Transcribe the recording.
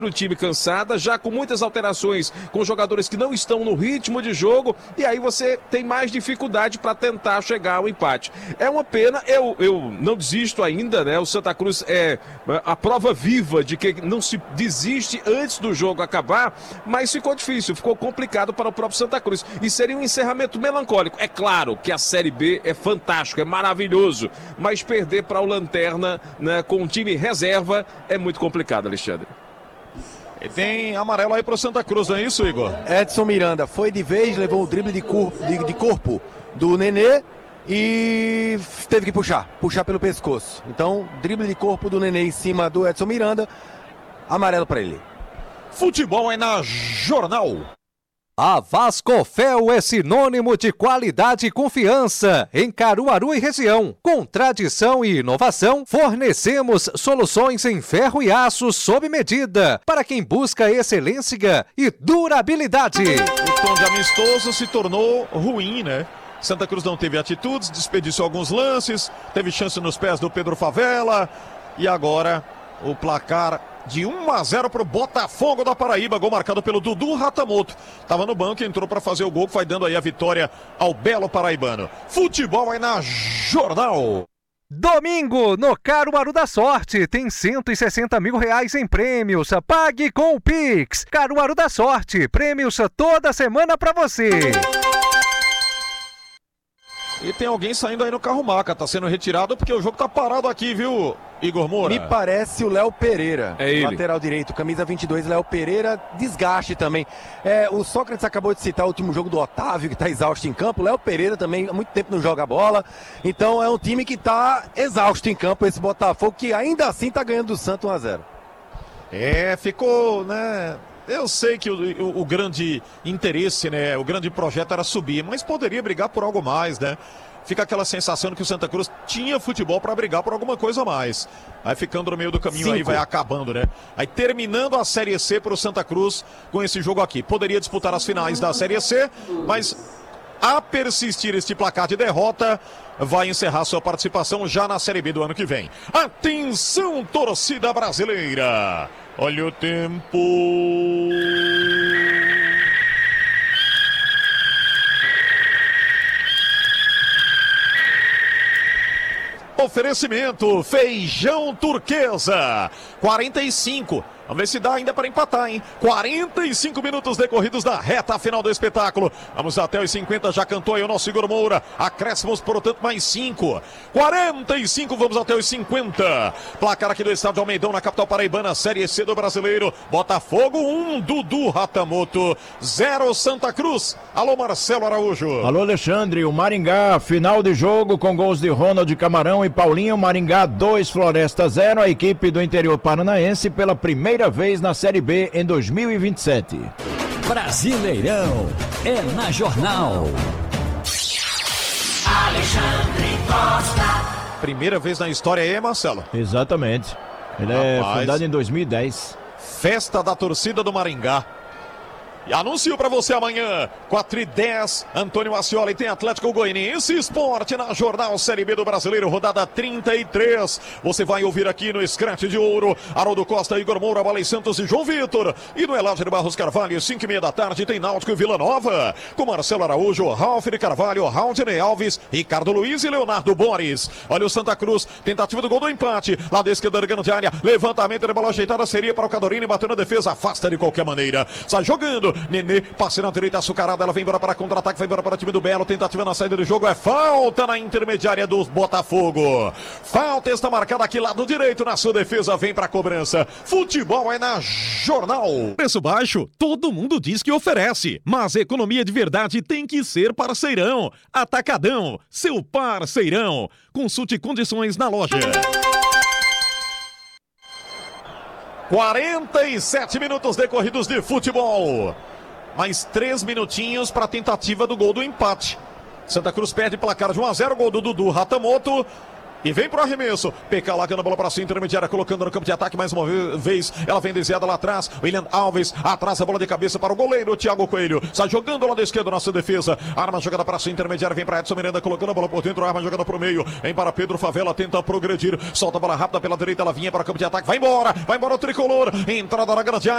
o time cansada, já com muitas alterações, com jogadores que não estão no ritmo de jogo, e aí você tem mais dificuldade para tentar chegar ao empate. É uma pena, eu não desisto ainda, né? O Santa Cruz é a prova viva de que não se desiste antes do jogo acabar, mas ficou difícil, ficou complicado para o próprio Santa Cruz. E seria um encerramento melancólico. É claro que a Série B é fantástico, é maravilhoso, mas perder para o Lanterna, né, com um time reserva é muito complicado, Alexandre. E tem amarelo aí pro Santa Cruz, não é isso, Igor? Edson Miranda foi de vez, levou o drible de corpo do Nenê e teve que puxar pelo pescoço. Então, drible de corpo do Nenê em cima do Edson Miranda, amarelo para ele. Futebol é na Jornal. A Vascofel é sinônimo de qualidade e confiança em Caruaru e região. Com tradição e inovação, fornecemos soluções em ferro e aço sob medida para quem busca excelência e durabilidade. O tom de amistoso se tornou ruim, né? Santa Cruz não teve atitudes, desperdiçou alguns lances, teve chance nos pés do Pedro Favela e agora o placar de 1-0 para o Botafogo da Paraíba, gol marcado pelo Dudu Ratamoto. Estava no banco e entrou para fazer o gol, que vai dando aí a vitória ao belo paraibano. Futebol aí na Jornal. Domingo, no Caruaru da Sorte, tem R$160 mil em prêmios. Pague com o Pix. Caruaru da Sorte, prêmios toda semana para você. E tem alguém saindo aí no carro-maca, tá sendo retirado porque o jogo tá parado aqui, viu, Igor Moura? Me parece o Léo Pereira, é ele. Lateral direito, camisa 22, Léo Pereira, desgaste também. O Sócrates acabou de citar o último jogo do Otávio, que tá exausto em campo. O Léo Pereira também há muito tempo não joga bola. Então é um time que tá exausto em campo, esse Botafogo, que ainda assim tá ganhando do Santos 1-0. Ficou, né? Eu sei que o grande interesse, né, o grande projeto era subir, mas poderia brigar por algo mais, né? Fica aquela sensação que o Santa Cruz tinha futebol para brigar por alguma coisa a mais. Aí ficando no meio do caminho aí, vai acabando, né? Aí terminando a Série C para o Santa Cruz com esse jogo aqui. Poderia disputar as finais da Série C, mas a persistir este placar de derrota, vai encerrar sua participação já na Série B do ano que vem. Atenção, torcida brasileira! Olha o tempo. Oferecimento Feijão Turquesa 45. Vamos ver se dá ainda para empatar, hein? 45 minutos decorridos da reta final do espetáculo. Vamos até os 50, já cantou aí o nosso Igor Moura. Acréscimos, portanto, mais 5. 45, vamos até os 50. Placar aqui do estádio Almeidão, na capital paraibana, Série C do Brasileiro. Botafogo 1, Dudu Ratamoto 0, Santa Cruz. Alô, Marcelo Araújo. Alô, Alexandre. O Maringá, final de jogo com gols de Ronald Camarão e Paulinho. Maringá 2, Floresta 0. A equipe do interior paranaense pela primeira vez na Série B em 2027. Brasileirão é na Jornal. Alexandre Costa. Primeira vez na história aí, Marcelo? Exatamente. Ele é fundado em 2010. Festa da torcida do Maringá. E anuncio para você amanhã, 4h10, Antônio Ascioli tem Atlético Goianiense Esporte na Jornal Série B do Brasileiro, rodada 33. Você vai ouvir aqui no Scratch de Ouro, Haroldo Costa, Igor Moura, Balei Santos e João Vitor. E no Eládio de Barros Carvalho, 5h30 da tarde, tem Náutico e Vila Nova, com Marcelo Araújo, Ralf de Carvalho, Raudney Alves, Ricardo Luiz e Leonardo Boris. Olha o Santa Cruz, tentativa do gol do empate, lá da esquerda da grande área, levantamento de bola ajeitada, seria para o Cadorini, bateu na defesa, afasta de qualquer maneira, sai jogando. Nenê, passe na direita, açucarada, ela vem embora para contra-ataque, vai embora para o time do Belo, tentativa na saída do jogo, é falta na intermediária do Botafogo. Falta está marcada aqui lado direito na sua defesa, vem para a cobrança. Futebol é na Jornal. Preço baixo, todo mundo diz que oferece, mas economia de verdade tem que ser parceirão. Atacadão, seu parceirão. Consulte condições na loja. 47 minutos decorridos de futebol. Mais 3 minutinhos para a tentativa do gol do empate. Santa Cruz perde placar de 1-0, gol do Dudu Ratamoto. E vem pro arremesso. PK largando a bola para cima, intermediária, colocando no campo de ataque mais uma vez. Ela vem desviada lá atrás. William Alves atrasa a bola de cabeça para o goleiro Thiago Coelho. Sai jogando lá da esquerda, nossa defesa. Arma jogada para cima, intermediária, vem para Edson Miranda, colocando a bola por dentro. Arma jogada pro meio. Vem para Pedro Favela, tenta progredir. Solta a bola rápida pela direita, ela vinha para o campo de ataque. Vai embora o tricolor. Entrada na grande área.